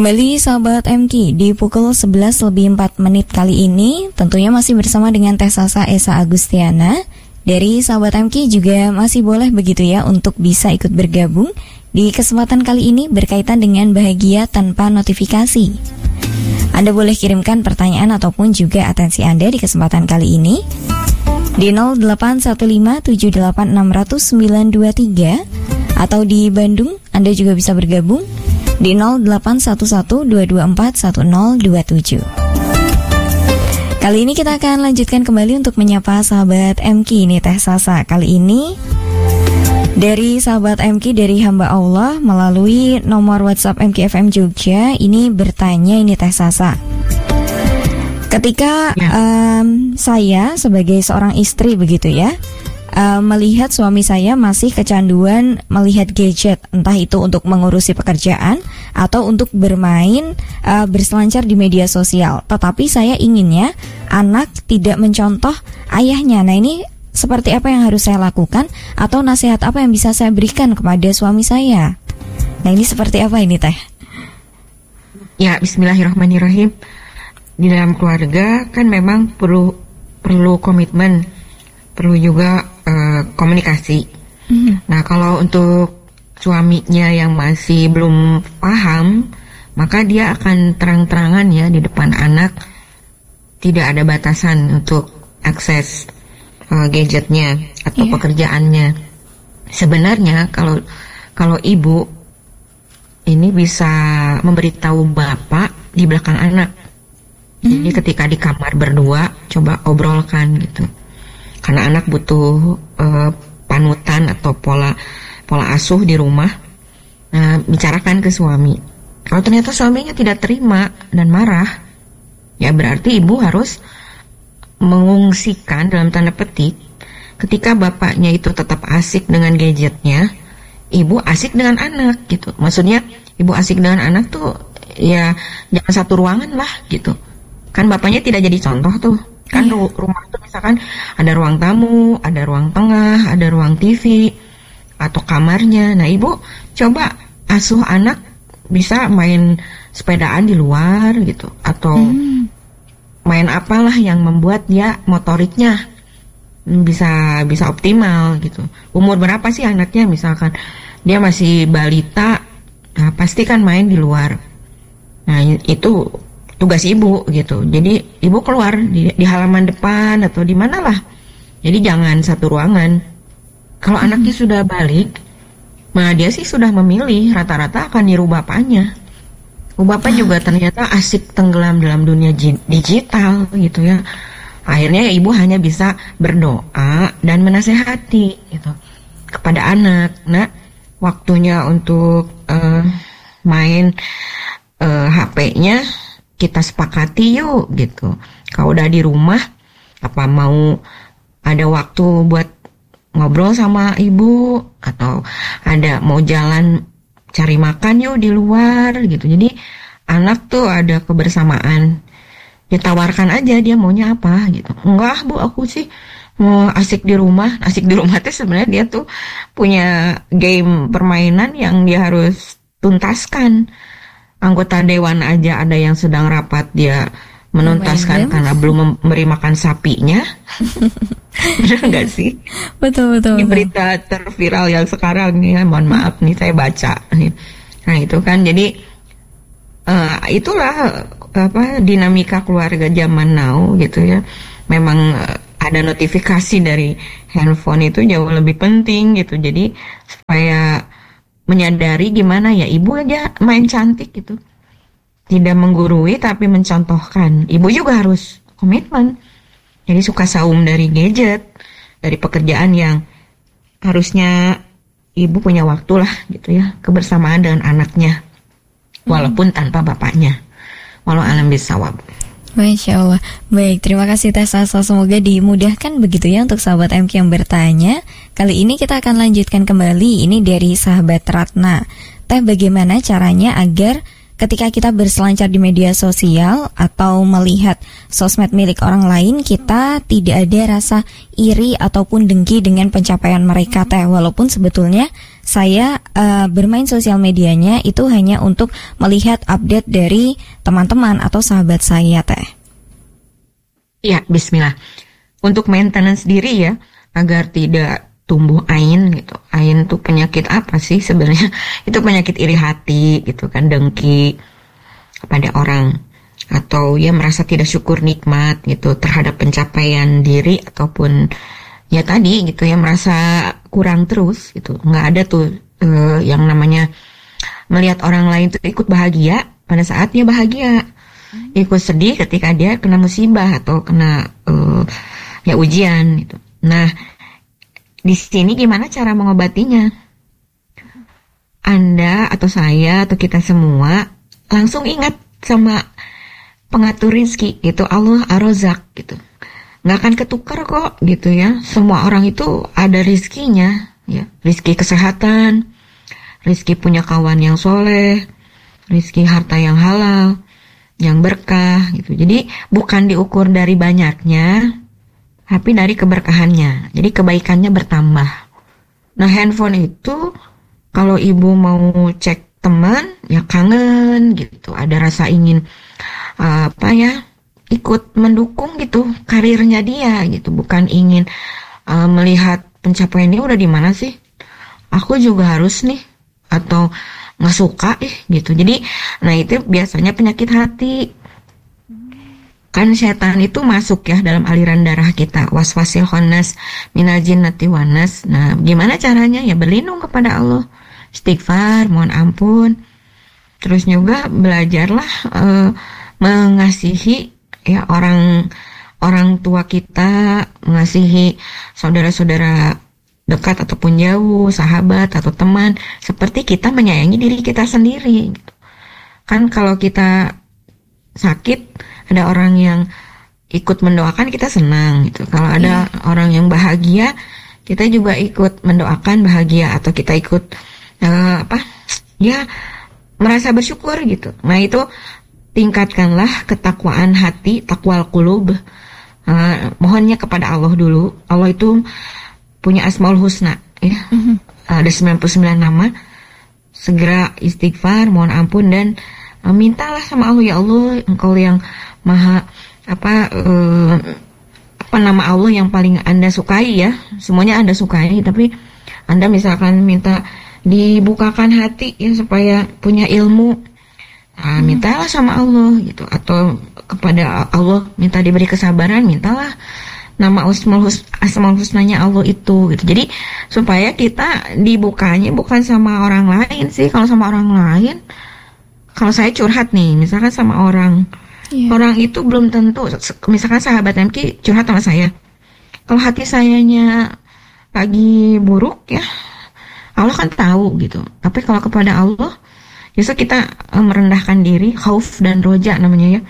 Kembali sahabat MK di pukul 11:04 kali ini tentunya masih bersama dengan Teh Sasa Esa Agustiana. Dari sahabat MK juga masih boleh begitu ya untuk bisa ikut bergabung di kesempatan kali ini berkaitan dengan bahagia tanpa notifikasi. Anda boleh kirimkan pertanyaan ataupun juga atensi Anda di kesempatan kali ini di 081578600923 atau di Bandung Anda juga bisa bergabung di 0811-224-1027. Kali ini kita akan lanjutkan kembali untuk menyapa sahabat MK ini Teh Sasa. Kali ini dari sahabat MK dari hamba Allah melalui nomor WhatsApp MK FM Jogja ini bertanya ini Teh Sasa. Ketika saya sebagai seorang istri begitu ya, melihat suami saya masih kecanduan melihat gadget, entah itu untuk mengurusi pekerjaan atau untuk bermain berselancar di media sosial. Tetapi saya inginnya anak tidak mencontoh ayahnya. Nah ini seperti apa yang harus saya lakukan atau nasihat apa yang bisa saya berikan kepada suami saya? Nah ini seperti apa ini Teh? Ya, bismillahirrahmanirrahim. Di dalam keluarga kan memang perlu komitmen, perlu juga komunikasi. Nah kalau untuk suaminya yang masih belum paham, maka dia akan terang-terangan ya di depan anak, tidak ada batasan untuk akses gadgetnya atau pekerjaannya. Sebenarnya kalau ibu ini bisa memberitahu bapak di belakang anak. Jadi ketika di kamar berdua coba obrolkan gitu. Karena anak butuh panutan atau pola asuh di rumah. Nah, bicarakan ke suami. Kalau ternyata suaminya tidak terima dan marah, ya berarti ibu harus mengungsikan dalam tanda petik. Ketika bapaknya itu tetap asik dengan gadgetnya, ibu asik dengan anak gitu. Maksudnya ibu asik dengan anak tuh ya jangan satu ruangan lah gitu. Kan bapaknya tidak jadi contoh tuh. Kan rumah tuh misalkan ada ruang tamu, ada ruang tengah, ada ruang TV atau kamarnya. Nah ibu coba asuh anak bisa main sepedaan di luar gitu, atau main apalah yang membuat dia motoriknya bisa optimal gitu. Umur berapa sih anaknya? Misalkan dia masih balita, nah pasti kan main di luar. Nah itu tugas ibu gitu. Jadi ibu keluar di halaman depan atau di mana lah. Jadi jangan satu ruangan. Kalau anaknya sudah balik, nah dia sih sudah memilih, rata-rata akan niru bapaknya. Bapak juga ternyata asik tenggelam dalam dunia digital gitu ya. Akhirnya ya ibu hanya bisa berdoa dan menasehati gitu kepada anak. Nah, waktunya untuk main HP-nya kita sepakati yuk gitu. Kalau udah di rumah, apa mau ada waktu buat ngobrol sama ibu, atau ada mau jalan cari makan yuk di luar gitu. Jadi anak tuh ada kebersamaan. Ditawarkan aja dia maunya apa gitu. Enggak bu, aku sih mau asik di rumah. Asik di rumah tuh sebenarnya dia tuh punya game permainan yang dia harus tuntaskan. Anggota dewan aja ada yang sedang rapat dia menuntaskan karena belum memberi makan sapinya. Benar nggak sih? Betul. Ini berita terviral yang sekarang nih, mohon maaf nih saya baca nih. Nah itu kan jadi itulah dinamika keluarga zaman now gitu ya. Memang ada notifikasi dari handphone itu jauh lebih penting gitu. Jadi supaya menyadari gimana ya ibu aja main cantik gitu, tidak menggurui tapi mencontohkan. Ibu juga harus komitmen. Jadi suka saum dari gadget, dari pekerjaan yang harusnya ibu punya waktu lah gitu ya, kebersamaan dengan anaknya walaupun tanpa bapaknya. Walau alam bisawab. Masya Allah. Baik, terima kasih Teh Sasa. Semoga dimudahkan begitu ya untuk sahabat MK yang bertanya. Kali ini kita akan lanjutkan kembali. Ini dari sahabat Ratna. Teh, bagaimana caranya agar ketika kita berselancar di media sosial atau melihat sosmed milik orang lain, kita tidak ada rasa iri ataupun dengki dengan pencapaian mereka Teh, walaupun sebetulnya saya bermain sosial medianya itu hanya untuk melihat update dari teman-teman atau sahabat saya, Teh. Ya, bismillah. Untuk maintenance diri ya, agar tidak tumbuh ain gitu. Ain tuh penyakit apa sih sebenarnya? Itu penyakit iri hati gitu kan, dengki kepada orang, atau ya merasa tidak syukur nikmat gitu terhadap pencapaian diri, ataupun ya tadi gitu ya merasa kurang terus gitu. Nggak ada tuh yang namanya melihat orang lain tuh ikut bahagia pada saat dia bahagia, ikut sedih ketika dia kena musibah atau kena ya ujian gitu. Nah, di sini gimana cara mengobatinya? Anda atau saya atau kita semua langsung ingat sama pengatur rizki gitu, Allah Ar-Razzaq gitu. Nggak akan ketukar kok gitu ya. Semua orang itu ada rizkinya ya. Rizki kesehatan, rizki punya kawan yang soleh, rizki harta yang halal, yang berkah gitu. Jadi bukan diukur dari banyaknya, tapi dari keberkahannya. Jadi kebaikannya bertambah. Nah, handphone itu kalau ibu mau cek teman, ya kangen gitu. Ada rasa ingin ikut mendukung gitu karirnya dia gitu. Bukan ingin melihat pencapaiannya udah di mana sih. Aku juga harus nih, atau nggak suka gitu. Jadi, nah itu biasanya penyakit hati. Kan setan itu masuk ya dalam aliran darah kita, waswasil khannas minal jinnati wanas. Nah, gimana caranya? Ya berlindung kepada Allah, istighfar, mohon ampun. Terus juga belajarlah mengasihi ya orang tua kita, mengasihi saudara-saudara dekat ataupun jauh, sahabat atau teman, seperti kita menyayangi diri kita sendiri. Kan kalau kita sakit, ada orang yang ikut mendoakan, kita senang gitu. Kalau ada orang yang bahagia, kita juga ikut mendoakan bahagia, atau kita ikut merasa bersyukur gitu. Nah, itu tingkatkanlah ketakwaan hati, takwal qulub. Mohonnya kepada Allah dulu. Allah itu punya Asmaul Husna ya. Ada 99 nama. Segera istighfar, mohon ampun, dan mintalah sama Allah, ya Allah, Engkau yang maha nama Allah yang paling Anda sukai ya. Semuanya Anda sukai, tapi Anda misalkan minta dibukakan hati ya supaya punya ilmu, mintalah sama Allah gitu. Atau kepada Allah minta diberi kesabaran, mintalah nama Asmaul Husnanya Allah itu gitu. Jadi supaya kita dibukanya bukan sama orang lain sih. Kalau sama orang lain, kalau saya curhat nih misalkan sama orang, orang itu belum tentu, misalkan sahabat MK curhat sama saya, kalau hati sayanya lagi buruk ya, Allah kan tahu gitu. Tapi kalau kepada Allah, justru kita merendahkan diri, khauf dan roja namanya ya,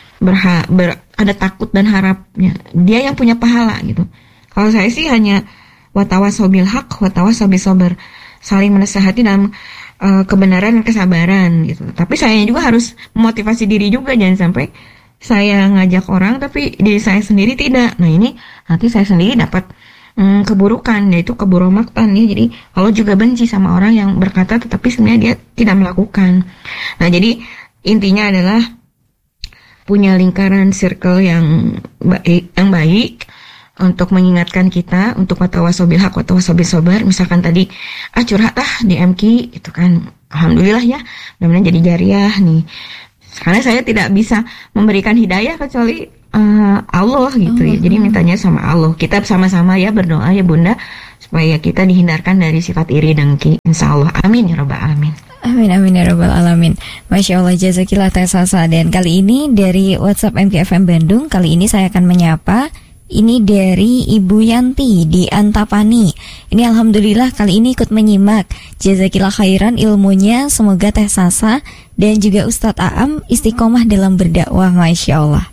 ada takut dan harapnya. Dia yang punya pahala gitu. Kalau saya sih hanya watawasau bil haq, watawasau bis sabr, saling menasehati dalam kebenaran dan kesabaran gitu. Tapi saya juga harus memotivasi diri juga, jangan sampai saya ngajak orang tapi diri saya sendiri tidak. Nah, ini nanti saya sendiri dapat keburukan, yaitu keburumaktan ya. Jadi Allah juga benci sama orang yang berkata tetapi sebenarnya dia tidak melakukan. Nah, jadi intinya adalah punya lingkaran circle yang baik untuk mengingatkan kita, untuk watawasau bil haq, watawasau bis sabr. Misalkan tadi curhat di MK itu kan, alhamdulillah ya, mudah-mudahan jadi jariah nih. Karena saya tidak bisa memberikan hidayah kecuali Allah gitu ya. Jadi mintanya sama Allah. Kita sama-sama ya berdoa ya Bunda, supaya kita dihindarkan dari sifat iri dengki. Insyaallah. Amin ya rabbal alamin. Amin amin ya rabbal alamin. Masya Allah, jazakillah Teh Sasa. Dan kali ini dari WhatsApp MKFM Bandung, kali ini saya akan menyapa. Ini dari Ibu Yanti di Antapani. Ini alhamdulillah kali ini ikut menyimak. Jazakillah khairan ilmunya. Semoga Teh Sasa dan juga Ustadz Aam istiqomah dalam berdakwah. Masya Allah.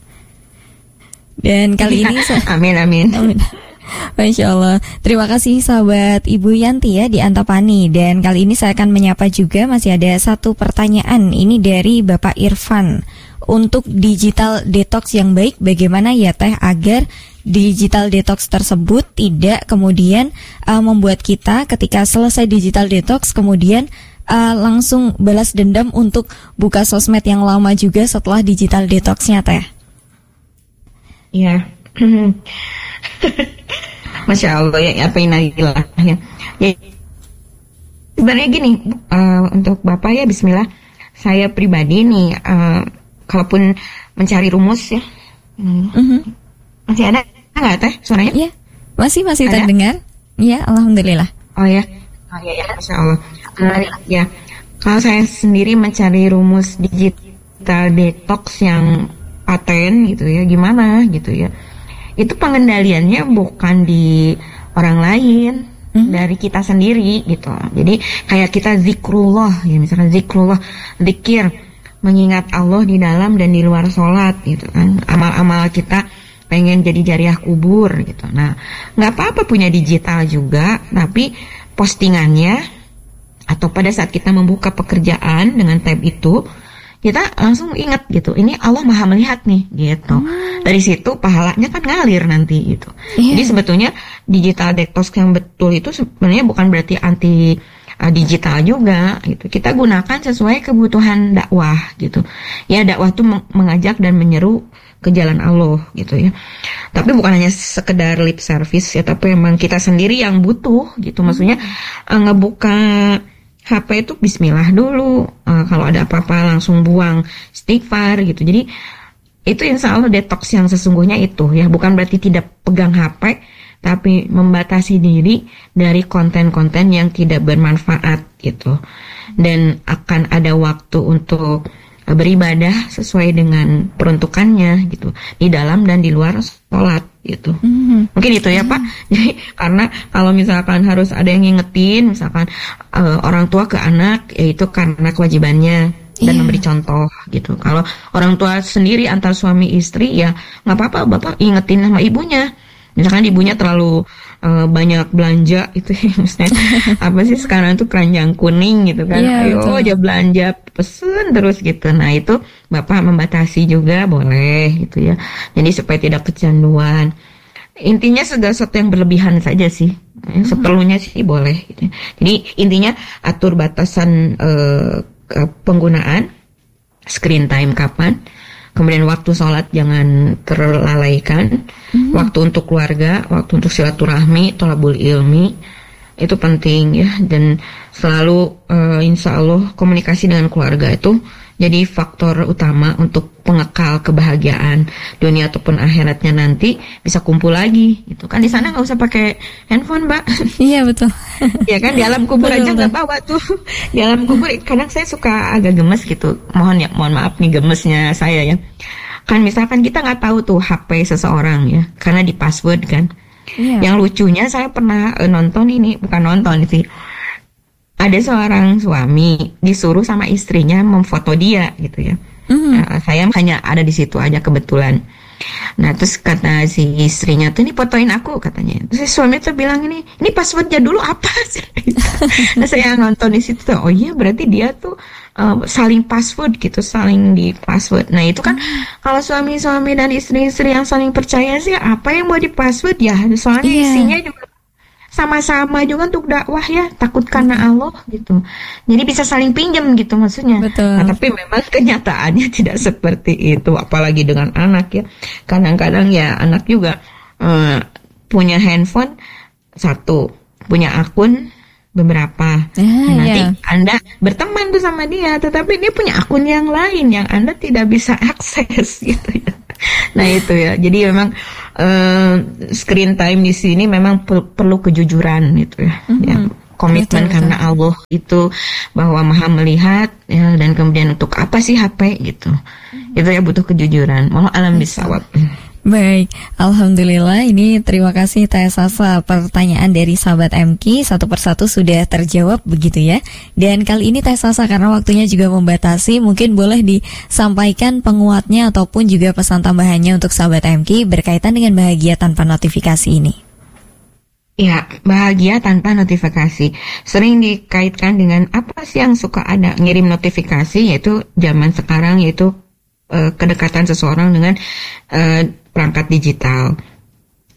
Dan kali ini amin amin. Masya Allah. Terima kasih sahabat Ibu Yanti ya di Antapani. Dan kali ini saya akan menyapa juga, masih ada satu pertanyaan. Ini dari Bapak Irfan. Untuk digital detox yang baik, bagaimana ya Teh agar digital detox tersebut tidak kemudian membuat kita ketika selesai digital detox kemudian langsung balas dendam untuk buka sosmed yang lama juga setelah digital detoxnya, Teh. Iya. Masya Allah ya, apa inilah ya. Sebenarnya gini, untuk Bapak ya Bismillah, saya pribadi nih, kalaupun mencari rumus ya, masih ada nggak Teh suaranya? Iya, masih ada? terdengar. Iya, alhamdulillah. Oh ya, Masya Allah. Ya, kalau saya sendiri mencari rumus digital detox yang paten gitu ya, gimana gitu ya? Itu pengendaliannya bukan di orang lain, dari kita sendiri gitu. Jadi kayak kita zikrullah ya, misalnya zikrullah, zikir, mengingat Allah di dalam dan di luar sholat gitu kan. Amal-amal kita pengen jadi jariah kubur gitu. Nah, nggak apa-apa punya digital juga, tapi postingannya atau pada saat kita membuka pekerjaan dengan tab itu, kita langsung ingat gitu, ini Allah Maha melihat nih gitu. Dari situ pahalanya kan ngalir nanti gitu. Jadi sebetulnya digital detox yang betul itu sebenarnya bukan berarti anti digital juga gitu. Kita gunakan sesuai kebutuhan dakwah gitu. Ya, dakwah itu mengajak dan menyeru ke jalan Allah gitu ya. Tapi bukan hanya sekedar lip service ya, tapi memang kita sendiri yang butuh gitu. Maksudnya ngebuka HP itu bismillah dulu, kalau ada apa-apa langsung buang istighfar gitu. Jadi itu insya Allah detox yang sesungguhnya itu ya, bukan berarti tidak pegang HP, tapi membatasi diri dari konten-konten yang tidak bermanfaat gitu. Dan akan ada waktu untuk beribadah sesuai dengan peruntukannya gitu, di dalam dan di luar sholat gitu. Mungkin itu ya Pak. Jadi karena kalau misalkan harus ada yang ngingetin, misalkan orang tua ke anak, ya itu karena kewajibannya dan memberi contoh gitu. Kalau orang tua sendiri antar suami istri, ya nggak apa-apa Bapak ingetin sama ibunya. Misalkan ibunya terlalu banyak belanja itu ya, misalnya apa sih sekarang tuh keranjang kuning gitu kan, ayo aja belanja, pesen terus gitu. Nah itu Bapak membatasi juga boleh gitu ya, jadi supaya tidak kecanduan. Intinya segala sesuatu yang berlebihan saja sih, seperlunya sih boleh gitu. Jadi intinya atur batasan penggunaan screen time kapan. Kemudian waktu sholat jangan terlalaikan, waktu untuk keluarga, waktu untuk silaturahmi, thalabul ilmi, itu penting ya. Dan selalu insya Allah komunikasi dengan keluarga itu jadi faktor utama untuk pengekal kebahagiaan dunia ataupun akhiratnya, nanti bisa kumpul lagi gitu kan. Di sana nggak usah pakai handphone Mbak. Iya betul. Ya kan, di alam kubur aja nggak bawa tuh. Di alam kubur kadang saya suka agak gemes gitu, mohon maaf nih gemesnya saya ya. Kan misalkan kita nggak tahu tuh HP seseorang ya, karena di password kan. Yang lucunya saya pernah nonton ini, bukan nonton sih, ada seorang suami disuruh sama istrinya memfoto dia gitu ya. Saya hanya ada di situ aja kebetulan. Nah terus kata si istrinya tuh, ini fotoin aku katanya. Terus si suami tuh bilang, ini passwordnya dulu apa sih? Nah saya nonton di situ tuh, oh iya berarti dia tuh saling password gitu, saling di password. Nah itu kan kalau suami-suami dan istri-istri yang saling percaya sih, apa yang mau di password ya, soalnya isinya juga sama-sama juga untuk dakwah ya, takut karena Allah gitu. Jadi bisa saling pinjam gitu maksudnya. Betul. Nah, tapi memang kenyataannya tidak seperti itu, apalagi dengan anak ya. Kadang-kadang ya anak juga punya handphone satu, punya akun beberapa. Nanti Anda berteman tuh sama dia, tetapi dia punya akun yang lain yang Anda tidak bisa akses gitu ya. Nah itu ya, jadi memang screen time di sini memang perlu kejujuran gitu ya, ya komitmen betul, karena Allah itu bahwa Maha melihat ya, dan kemudian untuk apa sih HP gitu, itu ya butuh kejujuran. Wallahu a'lam bishawab. Baik, alhamdulillah. Ini terima kasih Teh Sasa, pertanyaan dari sahabat MK satu persatu sudah terjawab begitu ya. Dan kali ini Teh Sasa karena waktunya juga membatasi, mungkin boleh disampaikan penguatnya ataupun juga pesan tambahannya untuk sahabat MK berkaitan dengan bahagia tanpa notifikasi ini. Ya, bahagia tanpa notifikasi sering dikaitkan dengan apa sih yang suka ada ngirim notifikasi, yaitu zaman sekarang, yaitu kedekatan seseorang dengan perangkat digital.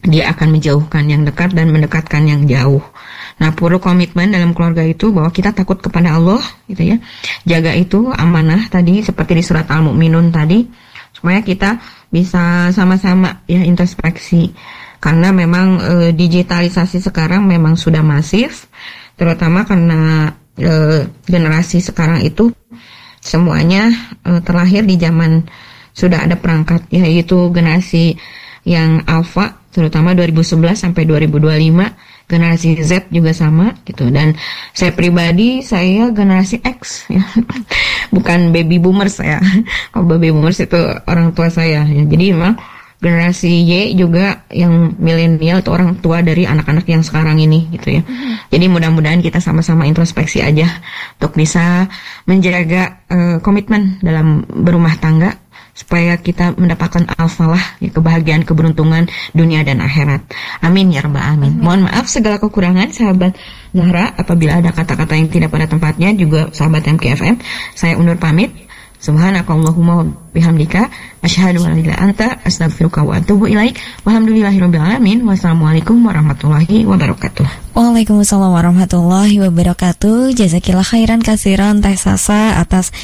dia akan menjauhkan yang dekat dan mendekatkan yang jauh. Nah, perlu komitmen dalam keluarga itu bahwa kita takut kepada Allah, gitu ya. Jaga itu amanah tadi seperti di surat Al-Mu'minun tadi, supaya kita bisa sama-sama ya introspeksi. Karena memang digitalisasi sekarang memang sudah masif, terutama karena generasi sekarang itu semuanya terlahir di zaman sudah ada perangkat, yaitu generasi yang alpha, terutama 2011 sampai 2025, generasi Z juga sama gitu. Dan saya pribadi, saya generasi X ya. Bukan baby boomers ya. Kalau baby boomers itu orang tua saya ya. Jadi memang generasi Y juga yang milenial itu orang tua dari anak-anak yang sekarang ini gitu ya. Jadi mudah-mudahan kita sama-sama introspeksi aja untuk bisa menjaga komitmen dalam berumah tangga supaya kita mendapatkan al-falah ya, kebahagiaan, keberuntungan dunia dan akhirat. Amin ya rabbal alamin. Mohon maaf segala kekurangan sahabat Zahra, apabila ada kata-kata yang tidak pada tempatnya, juga sahabat MKFM, saya undur pamit. Subhanakallahumma bihamdika asyhadu an la ilaha illa anta astaghfiruka wa atubu ilaik. Walhamdulillahirabbil alamin. Wassalamualaikum warahmatullahi wabarakatuh. Waalaikumsalam warahmatullahi wabarakatuh. Jazakillah khairan katsiran Teh Sasa atas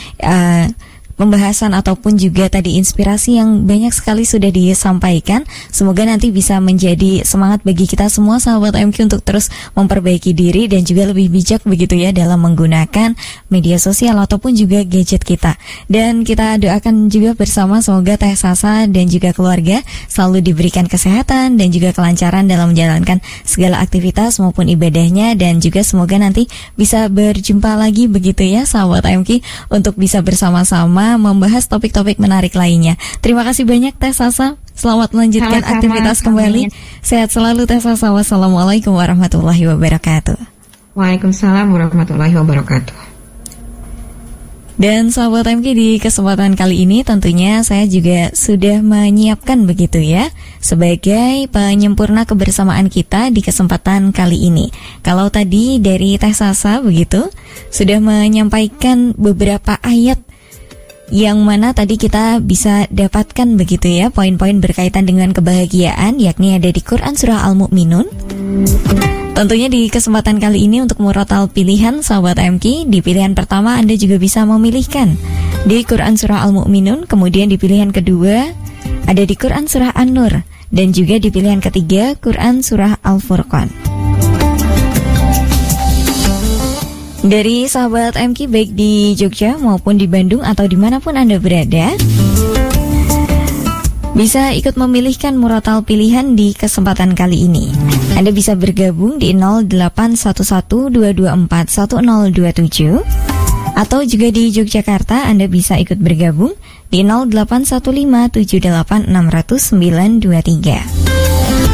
pembahasan ataupun juga tadi inspirasi yang banyak sekali sudah disampaikan. Semoga nanti bisa menjadi semangat bagi kita semua sahabat MQ untuk terus memperbaiki diri dan juga lebih bijak begitu ya dalam menggunakan media sosial ataupun juga gadget kita. Dan kita doakan juga bersama semoga Teh Sasa dan juga keluarga selalu diberikan kesehatan dan juga kelancaran dalam menjalankan segala aktivitas maupun ibadahnya, dan juga semoga nanti bisa berjumpa lagi begitu ya sahabat MQ untuk bisa bersama-sama membahas topik-topik menarik lainnya. Terima kasih banyak Teh Sasa. Selamat melanjutkan aktivitas kembali. Sehat selalu Teh Sasa. Wassalamualaikum warahmatullahi wabarakatuh. Waalaikumsalam warahmatullahi wabarakatuh. Dan sahabat MK, di kesempatan kali ini tentunya saya juga sudah menyiapkan begitu ya sebagai penyempurna kebersamaan kita di kesempatan kali ini. Kalau tadi dari Teh Sasa begitu sudah menyampaikan beberapa ayat yang mana tadi kita bisa dapatkan begitu ya poin-poin berkaitan dengan kebahagiaan, yakni ada di Quran Surah Al-Mu'minun. Tentunya di kesempatan kali ini untuk murotal pilihan sahabat MK, di pilihan pertama Anda juga bisa memilihkan di Quran Surah Al-Mu'minun, kemudian di pilihan kedua ada di Quran Surah An-Nur, dan juga di pilihan ketiga Quran Surah Al-Furqan. Dari sahabat MK baik di Jogja maupun di Bandung atau dimanapun Anda berada, bisa ikut memilihkan murotal pilihan di kesempatan kali ini. Anda bisa bergabung di 081122411027, atau juga di Yogyakarta Anda bisa ikut bergabung di 081578600923.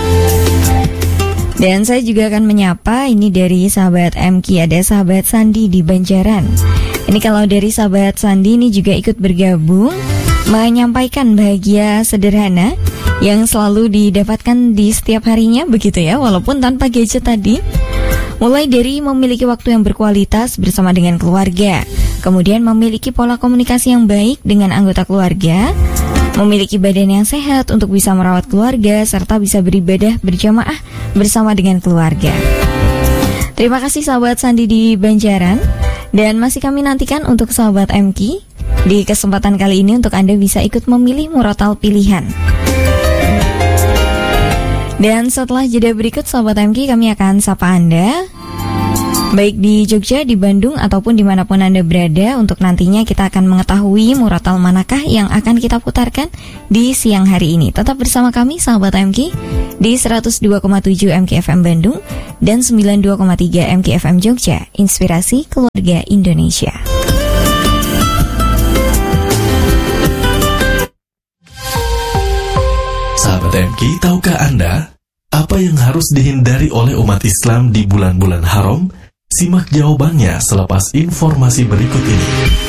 Dan saya juga akan menyapa ini dari sahabat MK, ada sahabat Sandi di Banjaran. Ini kalau dari sahabat Sandi ini juga ikut bergabung menyampaikan bahagia sederhana yang selalu didapatkan di setiap harinya begitu ya, walaupun tanpa gadget tadi. Mulai dari memiliki waktu yang berkualitas bersama dengan keluarga, kemudian memiliki pola komunikasi yang baik dengan anggota keluarga, memiliki badan yang sehat untuk bisa merawat keluarga, serta bisa beribadah berjamaah bersama dengan keluarga. Terima kasih sahabat Sandi di Banjaran. Dan masih kami nantikan untuk sahabat MK di kesempatan kali ini untuk Anda bisa ikut memilih murotal pilihan. Dan setelah jeda berikut sahabat MK, kami akan sapa Anda baik di Jogja, di Bandung, ataupun dimanapun Anda berada, untuk nantinya kita akan mengetahui murotal manakah yang akan kita putarkan di siang hari ini. Tetap bersama kami sahabat MK di 102,7 MKFM Bandung dan 92,3 MKFM Jogja, Inspirasi Keluarga Indonesia. Sahabat MK, tahukah Anda apa yang harus dihindari oleh umat Islam di bulan-bulan haram? Simak jawabannya selepas informasi berikut ini.